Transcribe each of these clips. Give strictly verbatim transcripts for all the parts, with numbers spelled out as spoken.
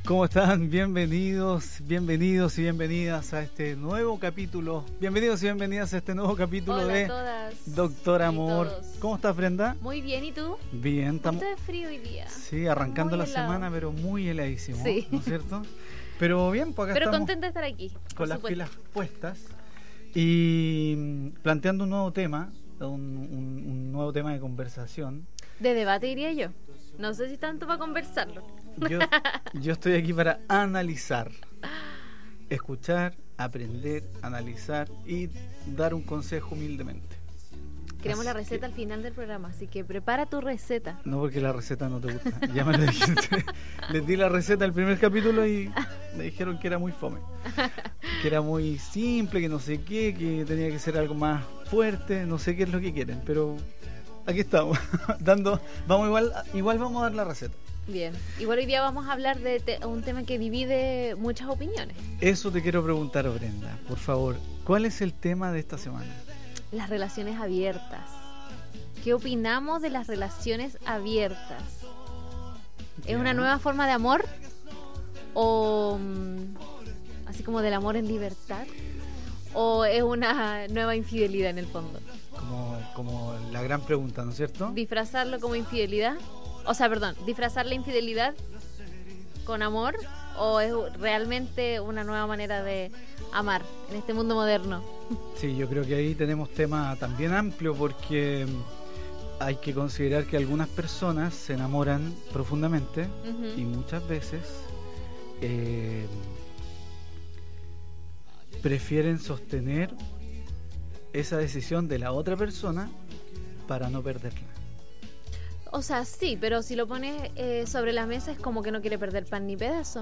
¿Cómo están? Bienvenidos, bienvenidos y bienvenidas a este nuevo capítulo. Bienvenidos y bienvenidas a este nuevo capítulo Hola de a todas Doctor Amor. todos. ¿Cómo estás, Brenda? Muy bien, ¿y tú? Bien, Un estamos. poquito de frío hoy día. Sí, arrancando Muy la helado. semana, pero muy heladísimo, Sí. ¿no es cierto? Pero bien, pues acá Pero estamos contenta de estar aquí. por con las supuesto. pilas puestas y mm, planteando un nuevo tema, un, un- un nuevo tema de conversación. De debate, diría yo. No sé si tanto para conversarlo. Yo, yo estoy aquí para analizar, escuchar, aprender, analizar y dar un consejo humildemente. Queremos Así la receta que- al final del programa, así que prepara tu receta. No, porque la receta no te gusta. Ya me lo dijiste. Les di la receta al primer capítulo y me dijeron que era muy fome. Que era muy simple, que no sé qué, que tenía que ser algo más fuerte. No sé qué es lo que quieren, pero aquí estamos. dando vamos igual igual vamos a dar la receta. Bien. Igual hoy día vamos a hablar de te- un tema que divide muchas opiniones. Eso te quiero preguntar, Brenda. Por favor, ¿cuál es el tema de esta semana? Las relaciones abiertas. ¿Qué opinamos de las relaciones abiertas? ¿Es Ya. una nueva forma de amor? ¿O mm, así como del amor en libertad? ¿O es una nueva infidelidad en el fondo? Como, como la gran pregunta, ¿no es cierto? ¿Disfrazarlo como infidelidad? O sea, perdón, ¿disfrazar la infidelidad con amor? ¿O es realmente una nueva manera de amar en este mundo moderno? Sí, yo creo que ahí tenemos tema también amplio porque mm, hay que considerar que algunas personas se enamoran profundamente Ujú. y muchas veces eh, prefieren sostener esa decisión de la otra persona para no perderla. O sea, sí, pero si lo pones eh, sobre la mesa es como que no quiere perder pan ni pedazo.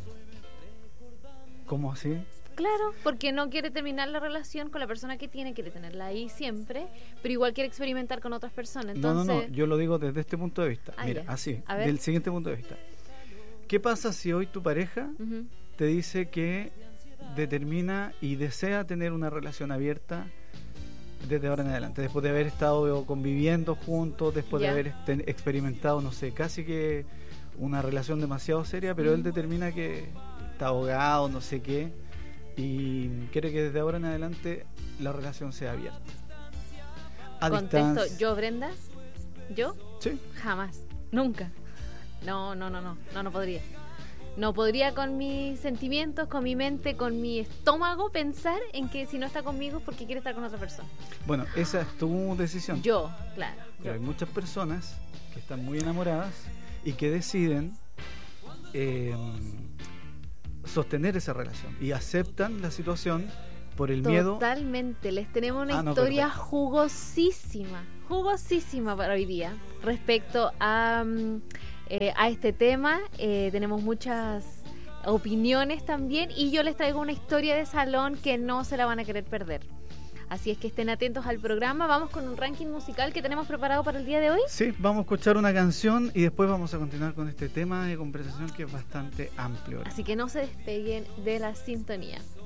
¿Cómo así? Claro, porque no quiere terminar la relación con la persona que tiene, quiere tenerla ahí siempre, pero igual quiere experimentar con otras personas. Entonces, No, no, no, yo lo digo desde este punto de vista. Ah, Mira, ya. así, A ver. del siguiente punto de vista. ¿Qué pasa si hoy tu pareja Ujú. te dice que determina y desea tener una relación abierta desde ahora en adelante, después de haber estado conviviendo juntos, después Ya. de haber ten- experimentado, no sé, casi que una relación demasiado seria, pero él Mm. determina que está ahogado, no sé qué, y quiere que desde ahora en adelante la relación sea abierta. A Contesto, distancia. yo, Brenda, yo Sí. jamás, nunca. No, no, no, no, no, no podría. No podría con mis sentimientos, con mi mente, con mi estómago pensar en que si no está conmigo es porque quiere estar con otra persona. Bueno, esa es tu decisión. Yo, claro. Pero yo. hay muchas personas que están muy enamoradas y que deciden eh, sostener esa relación y aceptan la situación por el miedo. Totalmente, les tenemos una Ah, no, historia perdón. jugosísima, jugosísima para hoy día respecto a, mm, eh, a este tema. Eh, tenemos muchas opiniones también y yo les traigo una historia de salón que no se la van a querer perder. Así es que estén atentos al programa. Vamos con un ranking musical que tenemos preparado para el día de hoy. Sí, vamos a escuchar una canción y después vamos a continuar con este tema de conversación que es bastante amplio. Así que no se despeguen de la sintonía.